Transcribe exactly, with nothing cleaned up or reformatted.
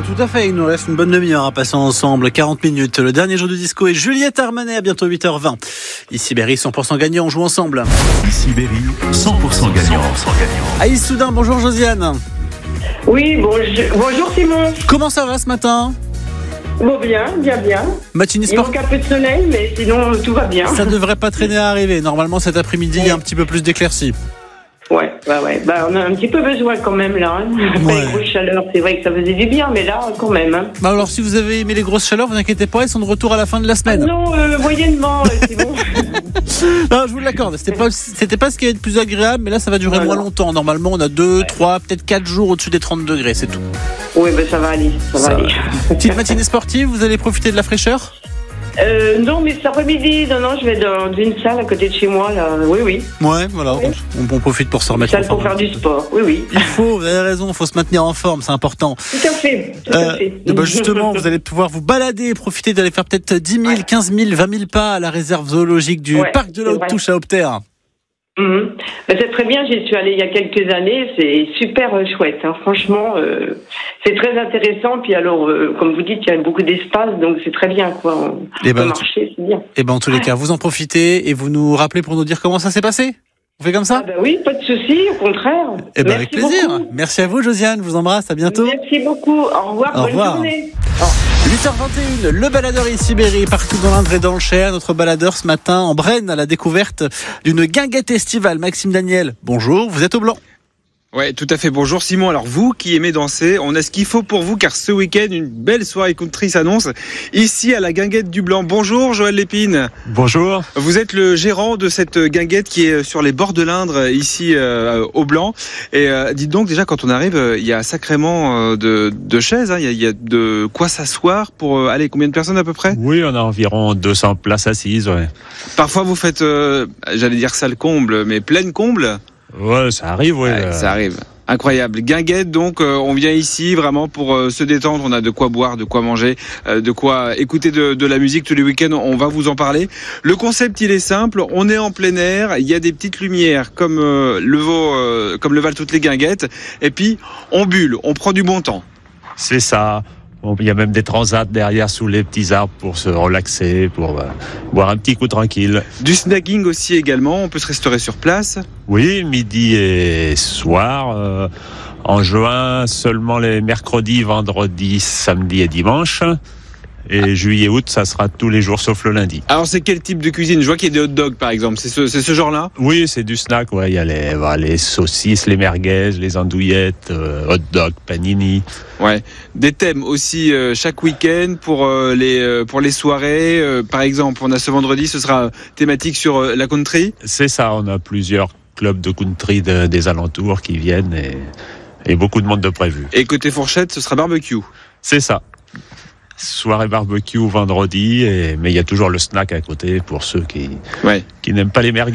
tout à fait. Il nous reste une bonne demi-heure à passer ensemble, quarante minutes. Le dernier jour du disco est Juliette Armanet à bientôt huit heures vingt. Ici Berry, cent pour cent gagnant, on joue ensemble. Ici Berry, cent pour cent gagnant. Aïs Soudain, bonjour Josiane. Oui, bonjour, bonjour Simon. Comment ça va ce matin ? Bon, bien, bien, bien. Matinée Il sport. manque un peu de soleil, mais sinon tout va bien. Ça devrait pas traîner à arriver. Normalement cet après-midi, il y a un petit peu plus d'éclaircies. Ouais, ouais, ouais. Bah, on a un petit peu besoin quand même là. Hein. Après Ouais. les grosses chaleurs, c'est vrai que ça faisait du bien, mais là quand même. Hein. Bah alors si vous avez aimé les grosses chaleurs, vous inquiétez pas, elles sont de retour à la fin de la Ah semaine. non, euh, moyennement, euh, c'est bon. Non, je vous l'accorde, c'était pas, c'était pas ce qui est le plus agréable, mais là ça va durer Voilà. moins longtemps. Normalement on a deux, trois, peut-être quatre jours au-dessus des trente degrés, c'est tout. Oui, bah, ça va aller, ça, Ça va va. aller. Petite matinée sportive, vous allez profiter de la fraîcheur ? Euh, non, mais cet après-midi, non, non, je vais dans une salle à côté de chez moi, là. Oui, oui. Ouais, voilà, Oui. on, on profite pour se remettre en Salle pour forme. faire du sport, oui, oui. Il faut, vous avez raison, il faut se maintenir en forme, c'est important. Tout à fait, tout Euh, à fait. et ben justement, vous allez pouvoir vous balader et profiter d'aller faire peut-être dix mille, quinze mille, vingt mille pas à la réserve zoologique du Ouais, parc de la c'est Haute vrai. Touche à Opter. Mhm. Ben, c'est très bien, j'y suis allée il y a quelques années, c'est super euh, chouette, hein. Franchement, euh, c'est très intéressant, puis alors, euh, comme vous dites, il y a beaucoup d'espace, donc c'est très bien, quoi. On Eh ben, peut marcher, c'est bien. Et ben en tous les cas, vous en profitez et vous nous rappelez pour nous dire comment ça s'est passé. On fait comme ça ? Ah ben oui, pas de souci, au contraire. Eh ben Merci avec plaisir. beaucoup. Merci à vous Josiane, je vous embrasse, à bientôt. Merci beaucoup, au revoir, Au bonne revoir. journée. huit heures vingt et un, le baladeur ici Berry, partout dans l'Indre et dans le Cher. Notre baladeur ce matin en Brenne à la découverte d'une guinguette estivale. Maxime Daniel, bonjour, vous êtes au blanc. Ouais, tout à fait. Bonjour Simon. Alors vous qui aimez danser, on a ce qu'il faut pour vous car ce week-end, une belle soirée country s'annonce ici à la Guinguette du Blanc. Bonjour Joël Lépine. Bonjour. Vous êtes le gérant de cette guinguette qui est sur les bords de l'Indre ici euh, au Blanc. Et euh, dites donc déjà quand on arrive, euh, il y a sacrément euh, de, de chaises, hein. il, y a, il y a de quoi s'asseoir pour euh, aller combien de personnes à peu près ? Oui, on a environ deux cents places assises, ouais. Parfois vous faites, euh, j'allais dire salle comble, mais pleine comble. Ouais, ça arrive, ouais. Ouais, ça arrive. Incroyable. Guinguette, donc, euh, on vient ici vraiment pour euh, se détendre. On a de quoi boire, de quoi manger, euh, de quoi écouter de, de la musique tous les week-ends. On va vous en parler. Le concept, il est simple. On est en plein air. Il y a des petites lumières comme euh, le Vaud, euh, comme le valent toutes les guinguettes. Et puis, on bulle. On prend du bon temps. C'est ça. Bon, il y a même des transats derrière sous les petits arbres pour se relaxer, pour euh, boire un petit coup tranquille. Du snagging aussi également. On peut se restaurer sur place. Oui, midi et soir. Euh, en juin, seulement les mercredis, vendredis, samedis et dimanches. Et juillet-août, ça sera tous les jours sauf le lundi. Alors, c'est quel type de cuisine ? Je vois qu'il y a des hot dogs, par exemple. C'est ce, c'est ce genre-là ? Oui, c'est du snack. Ouais, il y a les, voilà, les saucisses, les merguez, les andouillettes, euh, hot dog, panini. Ouais, des thèmes aussi euh, chaque week-end pour euh, les euh, pour les soirées. Euh, par exemple, on a ce vendredi, ce sera thématique sur euh, la country. C'est ça, on a plusieurs clubs de country de, des alentours qui viennent et, et beaucoup de monde de prévu. Et côté fourchette, ce sera barbecue. C'est ça. Soirée barbecue vendredi, et, mais il y a toujours le snack à côté pour ceux qui, Ouais. qui n'aiment pas les merguez.